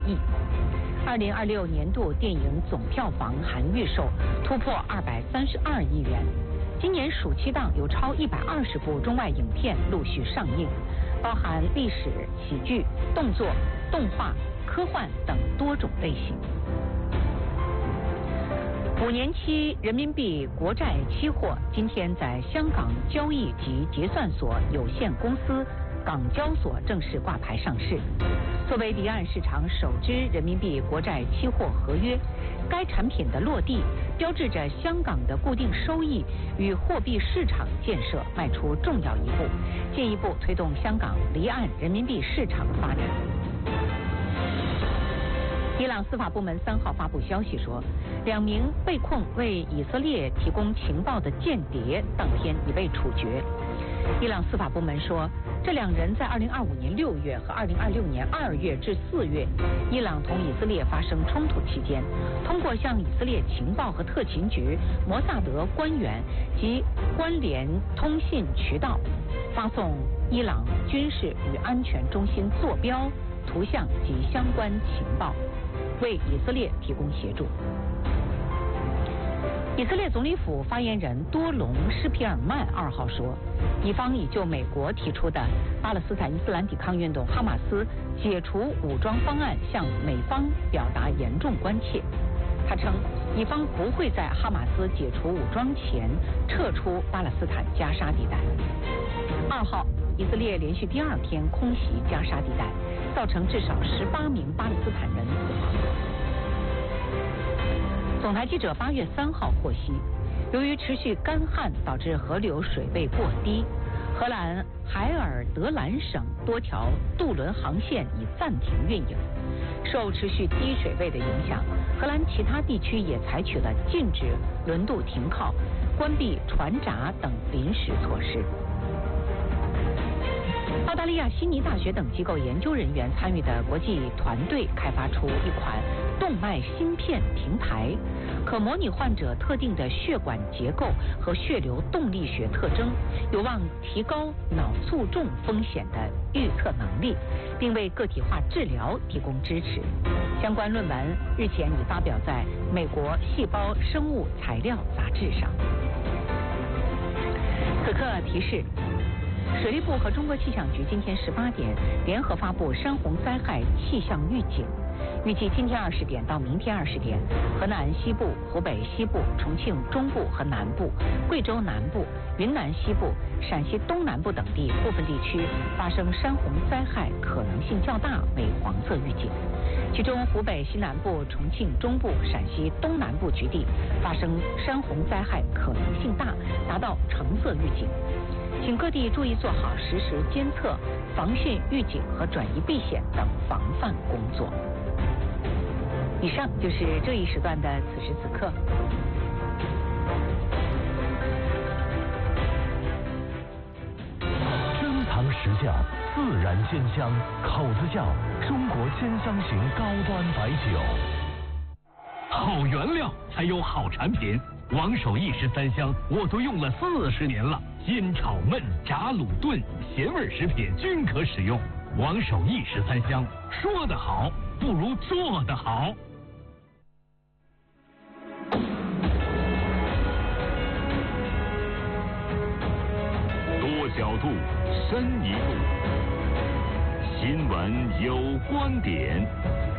亿。2026年度电影总票房含预售突破232亿元。今年暑期档有超120部中外影片陆续上映，包含历史、喜剧、动作、动画、科幻等多种类型。5年期人民币国债期货今天在香港交易及结算所有限公司港交所正式挂牌上市。作为离岸市场首支人民币国债期货合约，该产品的落地标志着香港的固定收益与货币市场建设迈出重要一步，进一步推动香港离岸人民币市场发展。伊朗司法部门3号发布消息说，2名被控为以色列提供情报的间谍当天已被处决。伊朗司法部门说，这2人在2025年6月和2026年2月至4月，伊朗同以色列发生冲突期间，通过向以色列情报和特勤局、摩萨德官员及关联通信渠道，发送伊朗军事与安全中心坐标、图像及相关情报，为以色列提供协助。以色列总理府发言人多隆施皮尔曼2号说，以方已就美国提出的巴勒斯坦伊斯兰抵抗运动哈马斯解除武装方案向美方表达严重关切。他称，以方不会在哈马斯解除武装前撤出巴勒斯坦加沙地带。2号，以色列连续第2天空袭加沙地带，造成至少18名巴勒斯坦人死亡。总台记者8月3号获悉，由于持续干旱导致河流水位过低，荷兰海尔德兰省多条渡轮航线已暂停运营。受持续低水位的影响，荷兰其他地区也采取了禁止轮渡停靠、关闭船闸等临时措施。澳大利亚悉尼大学等机构研究人员参与的国际团队开发出一款动脉芯片平台，可模拟患者特定的血管结构和血流动力学特征，有望提高脑卒中风险的预测能力，并为个体化治疗提供支持。相关论文日前已发表在美国细胞生物材料杂志上。此刻提示，水利部和中国气象局今天18点联合发布山洪灾害气象预警，预计今天20点到明天20点，河南西部、湖北西部、重庆中部和南部、贵州南部、云南西部、陕西东南部等地部分地区发生山洪灾害可能性较大，为黄色预警。其中湖北西南部、重庆中部、陕西东南部局地发生山洪灾害可能性大，达到橙色预警。请各地注意做好实时监测、防汛预警和转移避险等防范工作。以上就是这一时段的此时此刻。 珍藏实价，自然鲜香，口子窖中国鲜香型高端白酒。 好原料才有好产品，王守义13香我都用了40年了，煎炒焖炸卤炖咸味食品均可使用。王守义13香，说得好不如做得好。 多角度，深一步，新闻有观点。